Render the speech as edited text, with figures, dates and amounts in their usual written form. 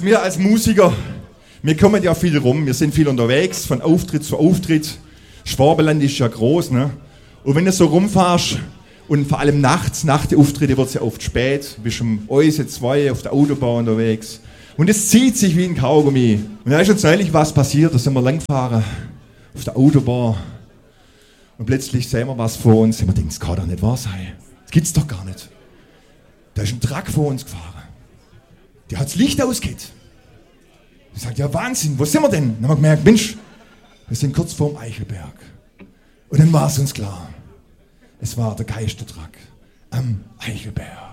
Wir als Musiker, wir kommen ja viel rum, wir sind viel unterwegs, von Auftritt zu Auftritt. Schwabenland ist ja groß, ne? Und wenn du so rumfährst und vor allem nachts, nach den Auftritten wird es ja oft spät, du bist um 1, 2 auf der Autobahn unterwegs und es zieht sich wie ein Kaugummi. Und da ist uns neulich was passiert, da sind wir langgefahren auf der Autobahn und plötzlich sehen wir was vor uns und wir denken, das kann doch nicht wahr sein, das gibt's doch gar nicht. Da ist ein Truck vor uns gefahren. Der hat das Licht ausgeht. Ich sage, ja Wahnsinn, wo sind wir denn? Dann haben wir gemerkt, Mensch, wir sind kurz vorm Eichelberg. Und dann war es uns klar, es war der Geistertruck am Eichelberg.